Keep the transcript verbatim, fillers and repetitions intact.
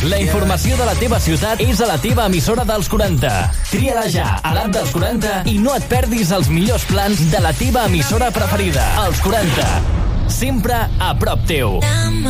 La informació de la teva ciutat és a la teva emissora dels quaranta. Tria-la ja a l'app dels quaranta i no et perdis els millors plans de la teva emissora preferida. Els quaranta. Sempre a prop teu.